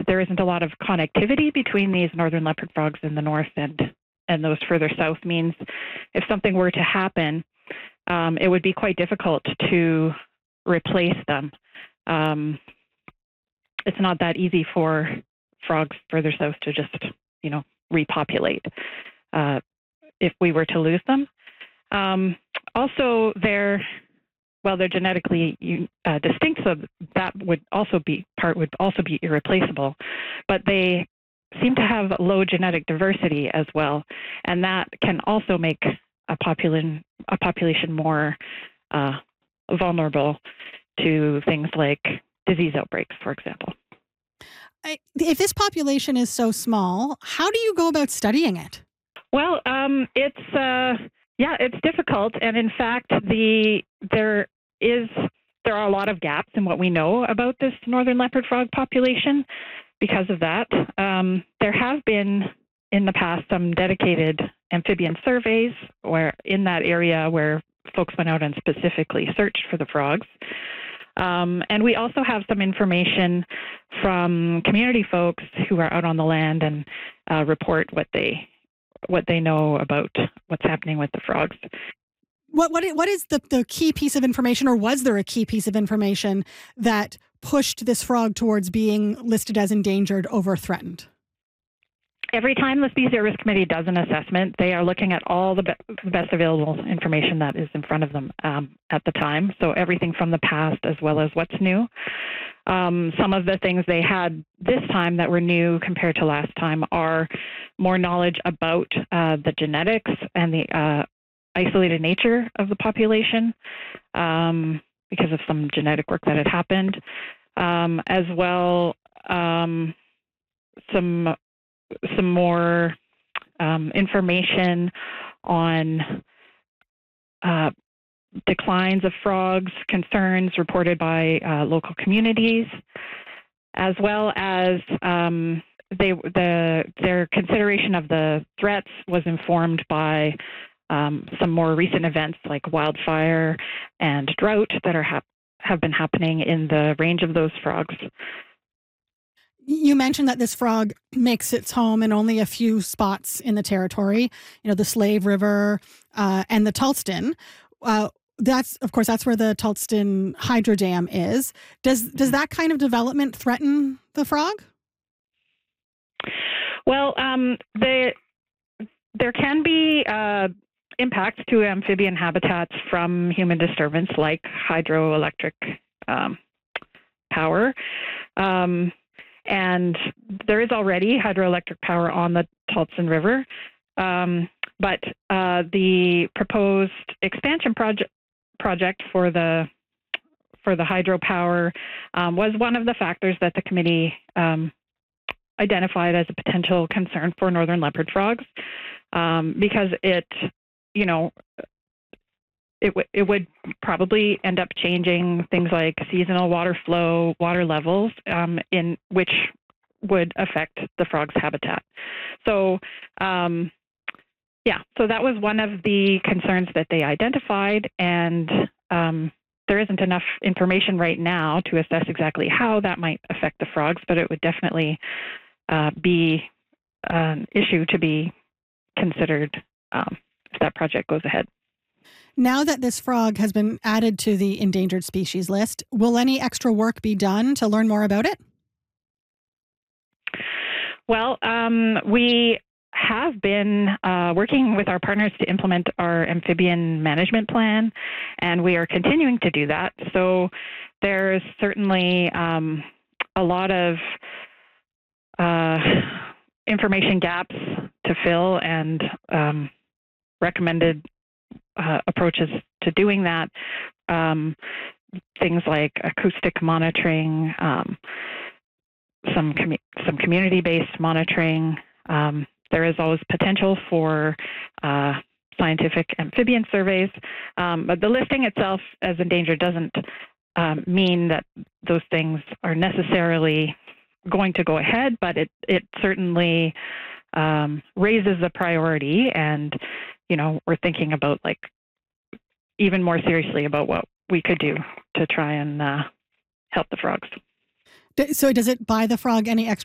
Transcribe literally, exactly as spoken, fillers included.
there isn't a lot of connectivity between these northern leopard frogs in the north and, and those further south means if something were to happen, um, it would be quite difficult to replace them. Um, it's not that easy for frogs further south to just, you know, repopulate uh, if we were to lose them. Um, also, they're well, they're genetically uh, distinct, so that would also be part would also be irreplaceable. But they seem to have low genetic diversity as well, and that can also make a population a population more uh, vulnerable to things like disease outbreaks, for example. I, if this population is so small, how do you go about studying it? Well, um, it's uh, yeah, it's difficult, and in fact, the there is there are a lot of gaps in what we know about this northern leopard frog population. Because of that, um, there have been in the past some dedicated amphibian surveys where in that area where folks went out and specifically searched for the frogs. Um, and we also have some information from community folks who are out on the land and uh, report what they what they know about what's happening with the frogs. What what what is the, the key piece of information, or was there a key piece of information that pushed this frog towards being listed as endangered over threatened? Every time the Species at-Risk Committee does an assessment, they are looking at all the, be- the best available information that is in front of them um, at the time. So everything from the past as well as what's new. Um, some of the things they had this time that were new compared to last time are more knowledge about uh, the genetics and the uh, isolated nature of the population um, because of some genetic work that had happened, um, as well um, some some more um, information on uh, declines of frogs, concerns reported by uh, local communities, as well as um, they, the, their consideration of the threats was informed by um, some more recent events like wildfire and drought that are hap- have been happening in the range of those frogs. You mentioned that this frog makes its home in only a few spots in the territory, you know, the Slave River uh, and the Tulston. Uh, that's, of course, that's where the Tulston Hydro Dam is. Does does that kind of development threaten the frog? Well, um, they, there can be uh, impacts to amphibian habitats from human disturbance, like hydroelectric um, power. Um, And there is already hydroelectric power on the Tulston River, um, but uh, the proposed expansion project project for the for the hydropower um, was one of the factors that the committee um, identified as a potential concern for northern leopard frogs, um, because it, you know, It, w- it would probably end up changing things like seasonal water flow, water levels, um, in which would affect the frog's habitat. So, um, yeah, so that was one of the concerns that they identified, and um, there isn't enough information right now to assess exactly how that might affect the frogs, but it would definitely uh, be an issue to be considered um, if that project goes ahead. Now that this frog has been added to the endangered species list, will any extra work be done to learn more about it? Well, um, we have been uh, working with our partners to implement our amphibian management plan, and we are continuing to do that. So there's certainly um, a lot of uh, information gaps to fill and um, recommended Uh, approaches to doing that, um, things like acoustic monitoring, um, some commu- some community-based monitoring. Um, there is always potential for uh, scientific amphibian surveys, um, but the listing itself as endangered doesn't um, mean that those things are necessarily going to go ahead, but it, it certainly um, raises the priority, and you know, we're thinking about like even more seriously about what we could do to try and uh, help the frogs. So does it buy the frog any extra